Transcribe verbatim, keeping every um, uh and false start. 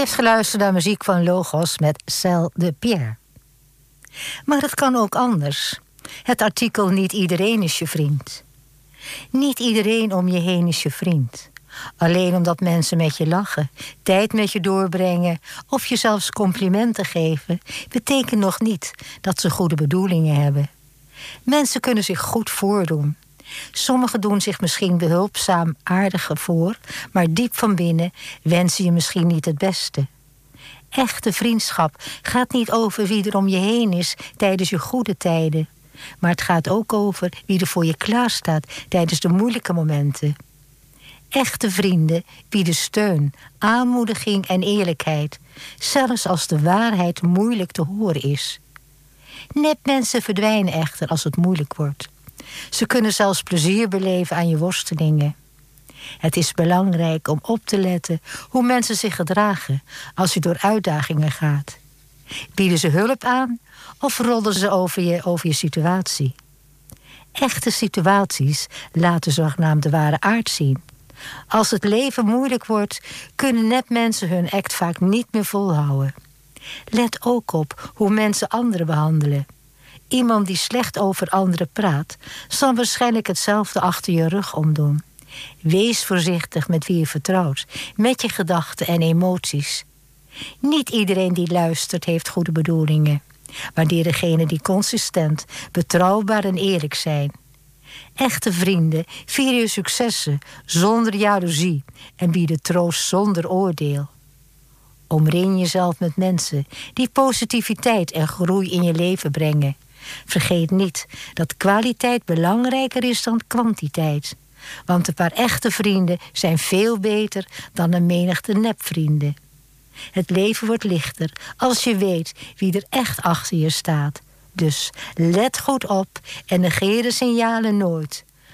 heeft geluisterd naar muziek van Logos met Cel de Pierre. Maar het kan ook anders. Het artikel niet iedereen is je vriend. Niet iedereen om je heen is je vriend. Alleen omdat mensen met je lachen, tijd met je doorbrengen of je zelfs complimenten geven, betekent nog niet dat ze goede bedoelingen hebben. Mensen kunnen zich goed voordoen. Sommigen doen zich misschien behulpzaam aardiger voor, maar diep van binnen wensen je misschien niet het beste. Echte vriendschap gaat niet over wie er om je heen is tijdens je goede tijden, maar het gaat ook over wie er voor je klaarstaat tijdens de moeilijke momenten. Echte vrienden bieden steun, aanmoediging en eerlijkheid, zelfs als de waarheid moeilijk te horen is. Nepmensen verdwijnen echter als het moeilijk wordt. Ze kunnen zelfs plezier beleven aan je worstelingen. Het is belangrijk om op te letten hoe mensen zich gedragen als je door uitdagingen gaat. Bieden ze hulp aan of rollen ze over je, over je situatie? Echte situaties laten zogenaamd de ware aard zien. Als het leven moeilijk wordt, kunnen nepmensen hun act vaak niet meer volhouden. Let ook op hoe mensen anderen behandelen. Iemand die slecht over anderen praat, zal waarschijnlijk hetzelfde achter je rug omdoen. Wees voorzichtig met wie je vertrouwt, met je gedachten en emoties. Niet iedereen die luistert heeft goede bedoelingen. Waardeer degenen die consistent, betrouwbaar en eerlijk zijn. Echte vrienden vieren je successen zonder jaloezie en bieden troost zonder oordeel. Omring jezelf met mensen die positiviteit en groei in je leven brengen. Vergeet niet dat kwaliteit belangrijker is dan kwantiteit. Want een paar echte vrienden zijn veel beter dan een menigte nepvrienden. Het leven wordt lichter als je weet wie er echt achter je staat. Dus let goed op en negeer de signalen nooit.